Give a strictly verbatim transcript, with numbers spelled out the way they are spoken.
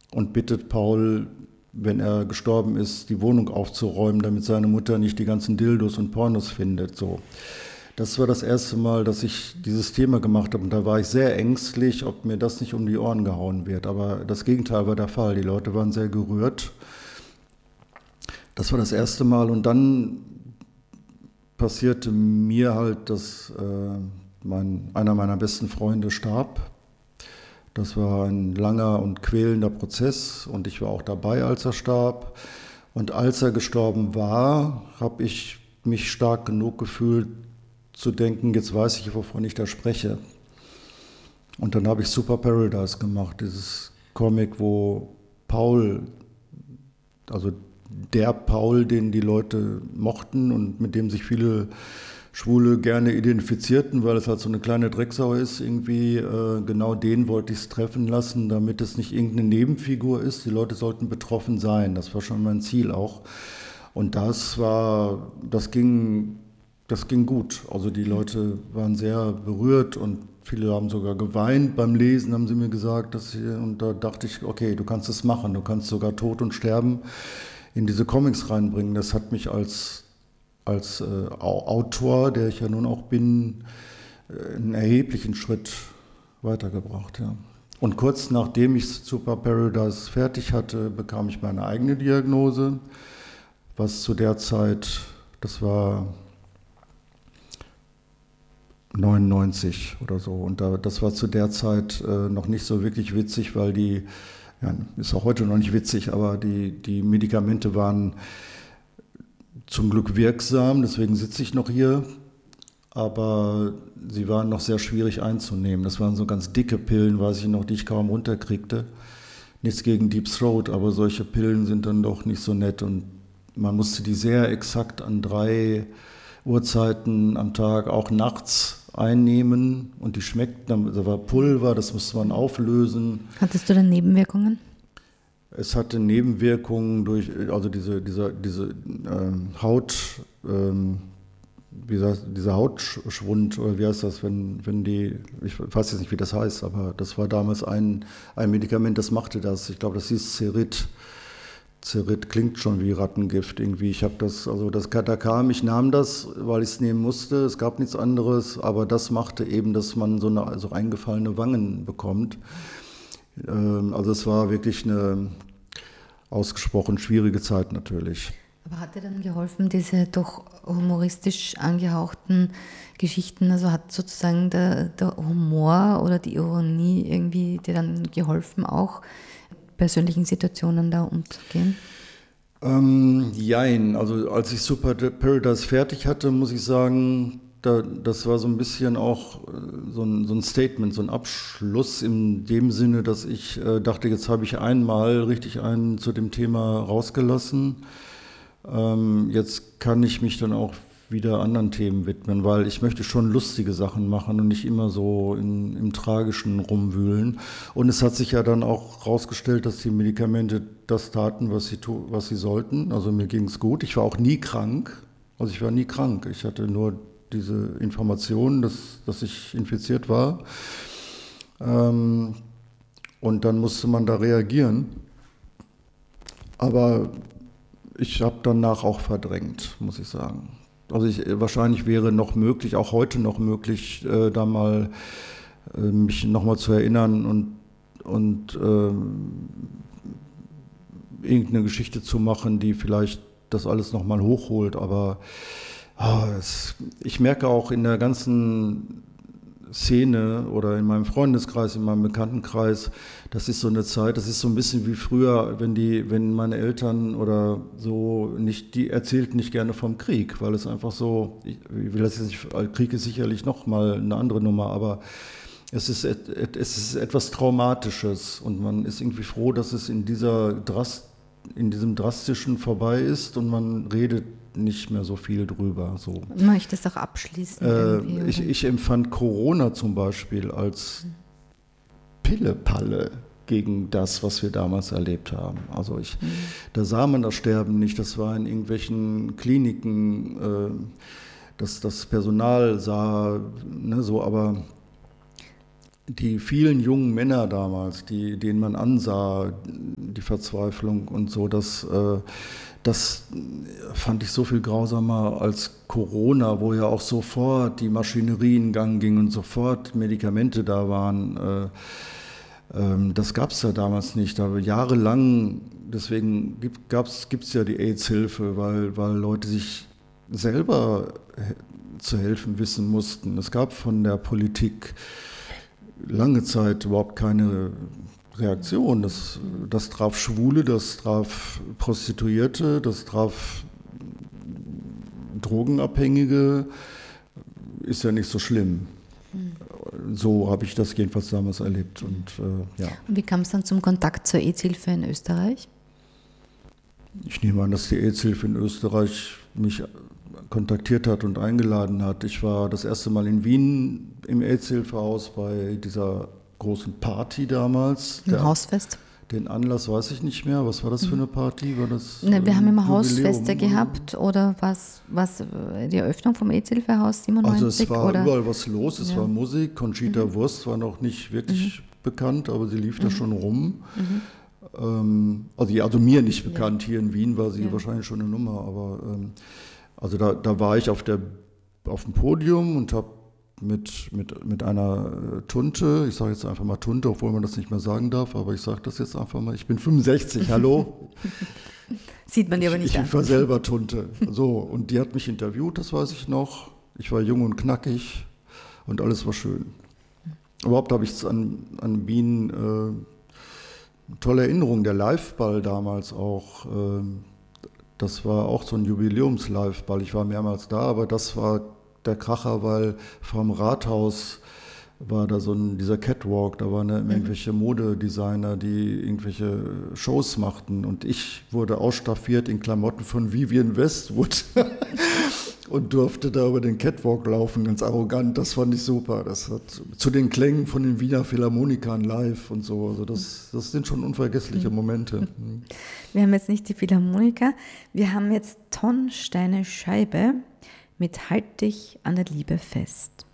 und bittet Paul, wenn er gestorben ist, die Wohnung aufzuräumen, damit seine Mutter nicht die ganzen Dildos und Pornos findet. So. Das war das erste Mal, dass ich dieses Thema gemacht habe. Und da war ich sehr ängstlich, ob mir das nicht um die Ohren gehauen wird. Aber das Gegenteil war der Fall. Die Leute waren sehr gerührt. Das war das erste Mal. Und dann passierte mir halt, dass äh, mein, einer meiner besten Freunde starb. Das war ein langer und quälender Prozess. Und ich war auch dabei, als er starb. Und als er gestorben war, habe ich mich stark genug gefühlt, zu denken, jetzt weiß ich, wovon ich da spreche. Und dann habe ich Super Paradise gemacht, dieses Comic, wo Paul, also der Paul, den die Leute mochten und mit dem sich viele Schwule gerne identifizierten, weil es halt so eine kleine Drecksau ist, irgendwie, äh, genau den wollte ich es treffen lassen, damit es nicht irgendeine Nebenfigur ist. Die Leute sollten betroffen sein, das war schon mein Ziel auch. Und das war, das ging... Das ging gut. Also die Leute waren sehr berührt und viele haben sogar geweint beim Lesen, haben sie mir gesagt. Dass sie, und da dachte ich, okay, du kannst es machen. Du kannst sogar Tod und Sterben in diese Comics reinbringen. Das hat mich als, als äh, Autor, der ich ja nun auch bin, äh, einen erheblichen Schritt weitergebracht. Ja. Und kurz nachdem ich Super Paradise fertig hatte, bekam ich meine eigene Diagnose, was zu der Zeit, das war neunundneunzig oder so. Und da, das war zu der Zeit äh, noch nicht so wirklich witzig, weil die, ja, ist auch heute noch nicht witzig, aber die, die Medikamente waren zum Glück wirksam, deswegen sitze ich noch hier. Aber sie waren noch sehr schwierig einzunehmen. Das waren so ganz dicke Pillen, weiß ich noch, die ich kaum runterkriegte. Nichts gegen Deep Throat, aber solche Pillen sind dann doch nicht so nett. Und man musste die sehr exakt an drei Uhrzeiten am Tag, auch nachts, einnehmen und die schmeckten, da war Pulver, das musste man auflösen. Hattest du dann Nebenwirkungen? Es hatte Nebenwirkungen durch, also diese, dieser, diese ähm, Haut, ähm, wie heißt, dieser Hautschwund, oder wie heißt das, wenn, wenn die, ich weiß jetzt nicht, wie das heißt, aber das war damals ein, ein Medikament, das machte das. Ich glaube, das hieß Cerit. Cerit klingt schon wie Rattengift irgendwie. Ich habe das, also das da kam, ich nahm das, weil ich es nehmen musste. Es gab nichts anderes, aber das machte eben, dass man so eine so eingefallene Wangen bekommt. Ähm, also es war wirklich eine ausgesprochen schwierige Zeit natürlich. Aber hat dir dann geholfen, diese doch humoristisch angehauchten Geschichten, also hat sozusagen der, der Humor oder die Ironie irgendwie dir dann geholfen, auch persönlichen Situationen da umzugehen? Ähm, jein, also als ich Super Paradise fertig hatte, muss ich sagen, da, das war so ein bisschen auch so ein, so ein Statement, so ein Abschluss in dem Sinne, dass ich äh, dachte, jetzt habe ich einmal richtig einen zu dem Thema rausgelassen. Ähm, jetzt kann ich mich dann auch wieder anderen Themen widmen, weil ich möchte schon lustige Sachen machen und nicht immer so in, im Tragischen rumwühlen. Und es hat sich ja dann auch herausgestellt, dass die Medikamente das taten, was sie, tu, was sie sollten. Also mir ging es gut. Ich war auch nie krank. Also ich war nie krank. Ich hatte nur diese Information, dass, dass ich infiziert war. Ähm, und dann musste man da reagieren. Aber ich habe danach auch verdrängt, muss ich sagen. Also ich, wahrscheinlich wäre noch möglich, auch heute noch möglich, äh, da mal äh, mich nochmal zu erinnern und, und äh, irgendeine Geschichte zu machen, die vielleicht das alles nochmal hochholt. Aber oh, es, ich merke auch in der ganzen Szene oder in meinem Freundeskreis, in meinem Bekanntenkreis, das ist so eine Zeit, das ist so ein bisschen wie früher, wenn die, wenn meine Eltern oder so nicht, die erzählten nicht gerne vom Krieg, weil es einfach so, ich will das jetzt nicht, Krieg ist sicherlich nochmal eine andere Nummer, aber es ist, es ist etwas Traumatisches und man ist irgendwie froh, dass es in dieser Drast, in diesem Drastischen vorbei ist und man redet nicht mehr so viel drüber. So. Du möchtest auch abschließen. Äh, ich, ich empfand Corona zum Beispiel als Pillepalle gegen das, was wir damals erlebt haben. Also ich, mhm. da sah man das Sterben nicht, das war in irgendwelchen Kliniken, äh, das, das Personal sah, ne, so, aber die vielen jungen Männer damals, die, denen man ansah, die Verzweiflung und so, das, äh, das fand ich so viel grausamer als Corona, wo ja auch sofort die Maschinerie in Gang ging und sofort Medikamente da waren. Äh, ähm, das gab es ja damals nicht. Aber jahrelang, deswegen gibt es ja die AIDS-Hilfe, weil, weil Leute sich selber zu helfen wissen mussten. Es gab von der Politik lange Zeit überhaupt keine Reaktion. Das, das traf Schwule, das traf Prostituierte, das traf Drogenabhängige. Ist ja nicht so schlimm. Mhm. So habe ich das jedenfalls damals erlebt. Und, äh, ja. Und wie kam es dann zum Kontakt zur AIDS-Hilfe in Österreich? Ich nehme an, dass die AIDS-Hilfe in Österreich mich kontaktiert hat und eingeladen hat. Ich war das erste Mal in Wien im AIDS-Hilfehaus bei dieser großen Party damals. Im Hausfest? Den Anlass weiß ich nicht mehr. Was war das für eine Party? War das, ne, wir äh, haben immer Jubiläum, Hausfeste oder? gehabt oder was, was die Eröffnung vom AIDS-Hilfehaus siebenundneunzig? Also es war oder? überall was los, es ja. war Musik. Conchita mhm. Wurst war noch nicht wirklich mhm. bekannt, aber sie lief mhm. da schon rum. Mhm. Ähm, also, also mir nicht bekannt, ja. hier in Wien war sie ja. wahrscheinlich schon eine Nummer, aber ähm, also da, da war ich auf, der, auf dem Podium und habe mit, mit, mit einer Tunte, ich sage jetzt einfach mal Tunte, obwohl man das nicht mehr sagen darf, aber ich sage das jetzt einfach mal, ich bin fünfundsechzig, hallo? Sieht man dir aber nicht ich, an. Ich war selber Tunte. So, und die hat mich interviewt, das weiß ich noch. Ich war jung und knackig und alles war schön. Überhaupt habe ich an, an Wien äh, tolle Erinnerungen, der Liveball damals auch. Äh, das war auch so ein Jubiläums-Liveball. Ich war mehrmals da, aber das war der Kracher, weil vom Rathaus war da so ein, dieser Catwalk, da waren ja mhm. irgendwelche Modedesigner, die irgendwelche Shows machten und ich wurde ausstaffiert in Klamotten von Vivienne Westwood und durfte da über den Catwalk laufen, ganz arrogant, das fand ich super. Das hat zu den Klängen von den Wiener Philharmonikern live und so, also das, das sind schon unvergessliche Momente. Wir haben jetzt nicht die Philharmoniker, wir haben jetzt Ton, Steine, Scheibe mit Halt dich an der Liebe fest.